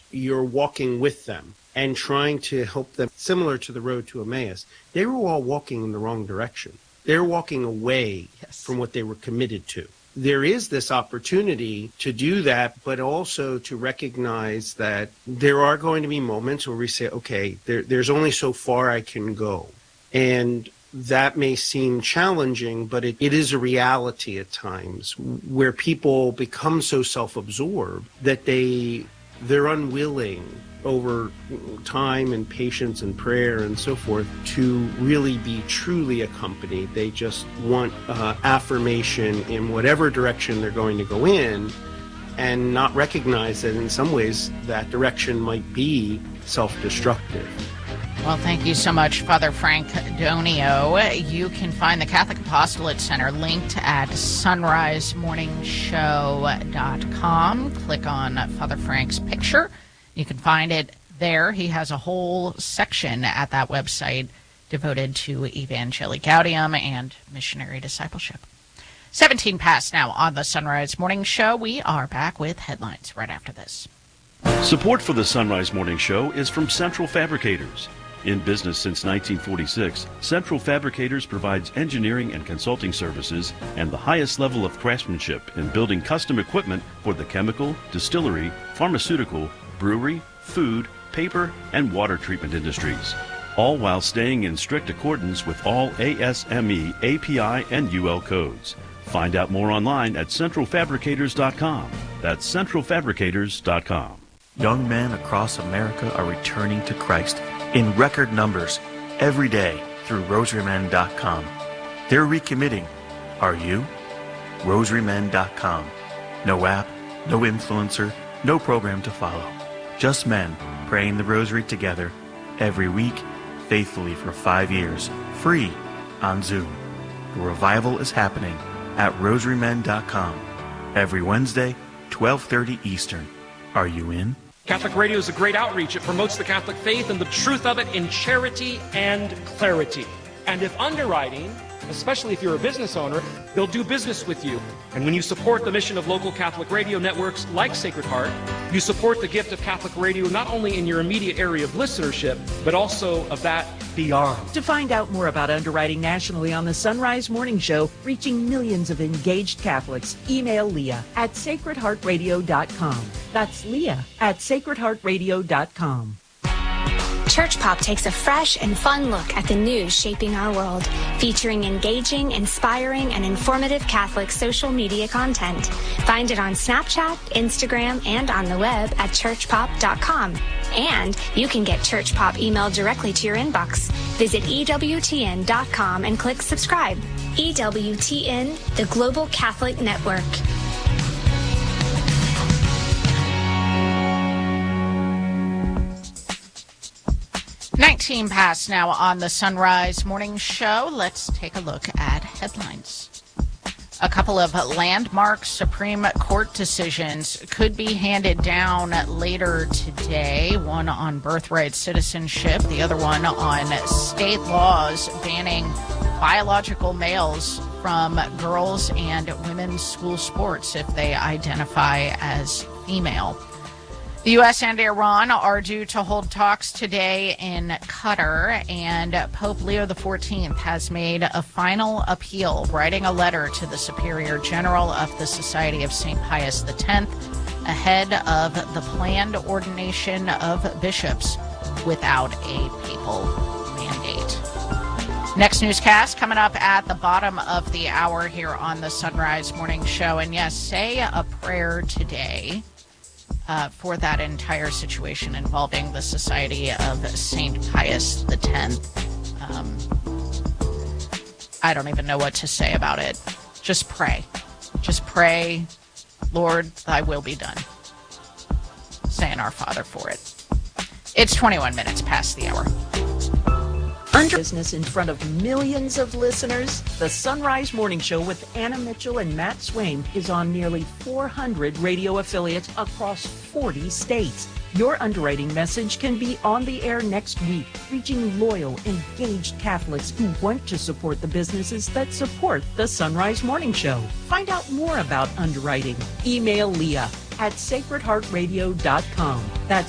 you're walking with them and trying to help them, similar to the road to Emmaus. They were all walking in the wrong direction. They're walking away from what they were committed to. There is this opportunity to do that, but also to recognize that there are going to be moments where we say, okay, there's only so far I can go. And that may seem challenging, but it is a reality at times where people become so self-absorbed that they're unwilling over time and patience and prayer and so forth to really be truly accompanied. They just want affirmation in whatever direction they're going to go in, and not recognize that in some ways that direction might be self-destructive. Well, thank you so much, Father Frank Donio. You can find the Catholic Apostolate Center linked at sunrisemorningshow.com. Click on Father Frank's picture. You can find it there. He has a whole section at that website devoted to Evangelii Gaudium and missionary discipleship. 17 past now on the Sunrise Morning Show. We are back with headlines right after this. Support for the Sunrise Morning Show is from Central Fabricators. In business since 1946, Central Fabricators provides engineering and consulting services and the highest level of craftsmanship in building custom equipment for the chemical, distillery, pharmaceutical, brewery, food, paper, and water treatment industries, all while staying in strict accordance with all ASME, API, and UL codes. Find out more online at centralfabricators.com. That's centralfabricators.com. Young men across America are returning to Christ in record numbers every day through rosarymen.com. They're recommitting. Are you? rosarymen.com. No app, no influencer, no program to follow. Just men praying the rosary together every week, faithfully for 5 years, free on Zoom. The revival is happening at rosarymen.com every Wednesday, 12:30 Eastern. Are you in? Catholic Radio is a great outreach. It promotes the Catholic faith and the truth of it in charity and clarity. And if underwriting, especially if you're a business owner, they'll do business with you. And when you support the mission of local Catholic radio networks like Sacred Heart, you support the gift of Catholic radio not only in your immediate area of listenership, but also of that beyond. To find out more about underwriting nationally on the Sunrise Morning Show, reaching millions of engaged Catholics, email Leah at sacredheartradio.com. That's Leah at sacredheartradio.com. Church Pop takes a fresh and fun look at the news shaping our world, featuring engaging, inspiring, and informative Catholic social media content. Find it on Snapchat, Instagram, and on the web at churchpop.com. And you can get Church Pop emailed directly to your inbox. Visit EWTN.com and click subscribe. EWTN, the Global Catholic Network. 19 past now on the Sunrise Morning Show. Let's take a look at headlines. A couple of landmark Supreme Court decisions could be handed down later today. One on birthright citizenship, the other one on state laws banning biological males from girls' and women's school sports if they identify as female. The U.S. and Iran are due to hold talks today in Qatar, and Pope Leo XIV has made a final appeal, writing a letter to the Superior General of the Society of St. Pius X ahead of the planned ordination of bishops without a papal mandate. Next newscast coming up at the bottom of the hour here on the Sunrise Morning Show. And yes, say a prayer today for that entire situation involving the Society of St. Pius X. I don't even know what to say about it. Just pray. Just pray, Lord, thy will be done. Saying our Father for it. It's 21 minutes past the hour. Under business in front of millions of listeners, the Sunrise Morning Show with Anna Mitchell and Matt Swain is on nearly 400 radio affiliates across 40 states. Your underwriting message can be on the air next week, reaching loyal, engaged Catholics who want to support the businesses that support the Sunrise Morning Show. Find out more about underwriting. Email Leah at sacredheartradio.com. That's